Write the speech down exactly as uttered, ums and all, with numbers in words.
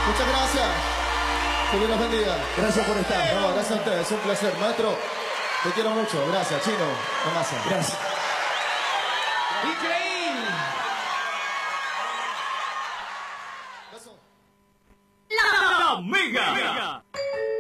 Muchas gracias. Que Dios los bendiga. Gracias por estar. No, gracias a ustedes. Es un placer. Maestro, te quiero mucho. Gracias, Chino. Amasa. Gracias. Increíble. La Mega.